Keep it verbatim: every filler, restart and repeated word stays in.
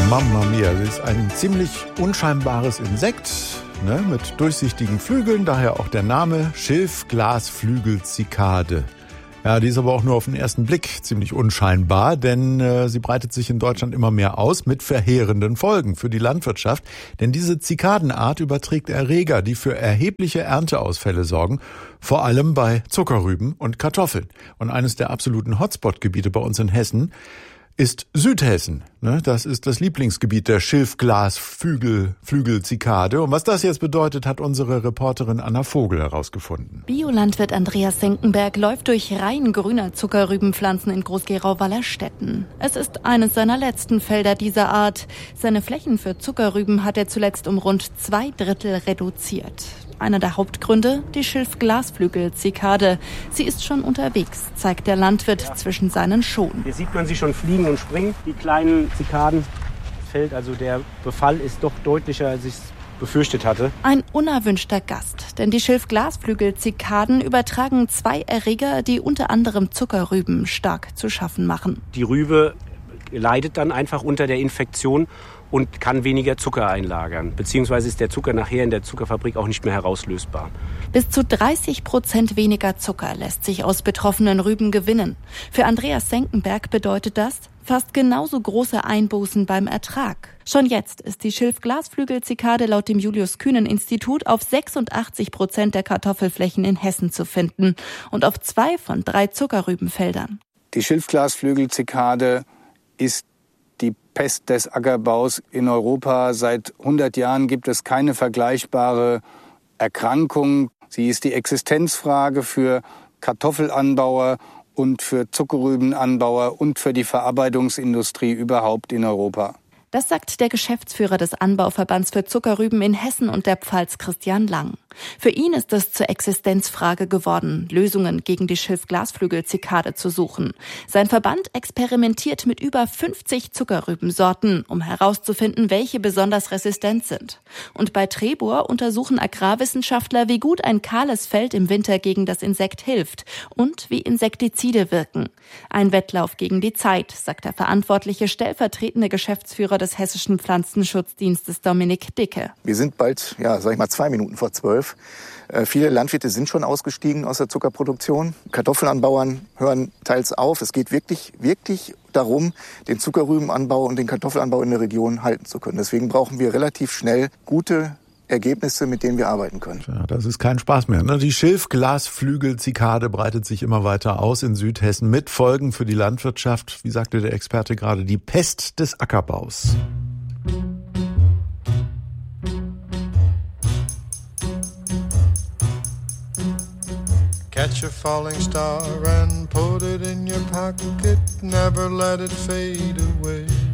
Mamma mia, sie ist ein ziemlich unscheinbares Insekt, ne, mit durchsichtigen Flügeln, daher auch der Name Schilfglasflügelzikade. Ja, die ist aber auch nur auf den ersten Blick ziemlich unscheinbar, denn äh, sie breitet sich in Deutschland immer mehr aus mit verheerenden Folgen für die Landwirtschaft. Denn diese Zikadenart überträgt Erreger, die für erhebliche Ernteausfälle sorgen, vor allem bei Zuckerrüben und Kartoffeln. Und eines der absoluten Hotspot-Gebiete bei uns in Hessen ist Südhessen. Das ist das Lieblingsgebiet der Schilfglasflügelzikade. Und was das jetzt bedeutet, hat unsere Reporterin Anna Vogel herausgefunden. Biolandwirt Andreas Senckenberg läuft durch Reihen grüner Zuckerrübenpflanzen in Groß-Gerau-Wallerstetten. Es ist eines seiner letzten Felder dieser Art. Seine Flächen für Zuckerrüben hat er zuletzt um rund zwei Drittel reduziert. Einer der Hauptgründe, die Schilfglasflügelzikade. Sie ist schon unterwegs, zeigt der Landwirt ja. zwischen seinen Schonen. Hier sieht man sie schon fliegen und springen, die kleinen Zikaden. Das Feld, also der Befall ist doch deutlicher, als ich es befürchtet hatte. Ein unerwünschter Gast, denn die Schilfglasflügelzikaden übertragen zwei Erreger, die unter anderem Zuckerrüben stark zu schaffen machen. Die Rübe leidet dann einfach unter der Infektion und kann weniger Zucker einlagern. Beziehungsweise ist der Zucker nachher in der Zuckerfabrik auch nicht mehr herauslösbar. Bis zu dreißig Prozent weniger Zucker lässt sich aus betroffenen Rüben gewinnen. Für Andreas Senckenberg bedeutet das fast genauso große Einbußen beim Ertrag. Schon jetzt ist die Schilfglasflügelzikade laut dem Julius-Kühnen-Institut auf sechsundachtzig Prozent der Kartoffelflächen in Hessen zu finden und auf zwei von drei Zuckerrübenfeldern. Die Schilfglasflügelzikade ist die Pest des Ackerbaus in Europa. Seit hundert Jahren gibt es keine vergleichbare Erkrankung. Sie ist die Existenzfrage für Kartoffelanbauer und für Zuckerrübenanbauer und für die Verarbeitungsindustrie überhaupt in Europa. Das sagt der Geschäftsführer des Anbauverbands für Zuckerrüben in Hessen und der Pfalz, Christian Lang. Für ihn ist es zur Existenzfrage geworden, Lösungen gegen die Schilfglasflügelzikade zu suchen. Sein Verband experimentiert mit über fünfzig Zuckerrübensorten, um herauszufinden, welche besonders resistent sind. Und bei Trebur untersuchen Agrarwissenschaftler, wie gut ein kahles Feld im Winter gegen das Insekt hilft und wie Insektizide wirken. Ein Wettlauf gegen die Zeit, sagt der verantwortliche stellvertretende Geschäftsführer des Hessischen Pflanzenschutzdienstes Dominik Dicke. Wir sind bald, ja, sag ich mal, zwei Minuten vor zwölf. Äh, viele Landwirte sind schon ausgestiegen aus der Zuckerproduktion. Kartoffelanbauern hören teils auf. Es geht wirklich, wirklich darum, den Zuckerrübenanbau und den Kartoffelanbau in der Region halten zu können. Deswegen brauchen wir relativ schnell gute Ergebnisse, mit denen wir arbeiten können. Ja, das ist kein Spaß mehr, ne? Die Schilfglasflügelzikade breitet sich immer weiter aus in Südhessen mit Folgen für die Landwirtschaft. Wie sagte der Experte gerade, die Pest des Ackerbaus. Catch a falling star and put it in your pocket. Never let it fade away.